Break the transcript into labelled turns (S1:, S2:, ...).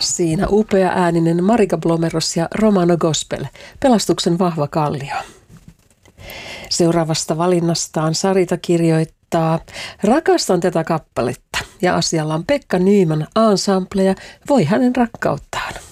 S1: siinä upea ääninen Marika Blomeros ja Romano Gospel, Pelastuksen vahva kallio. Seuraavasta valinnastaan Sarita kirjoittaa: rakastan tätä kappaletta ja asialla on Pekka Nyman Ensemble ja Voi hänen rakkauttaan.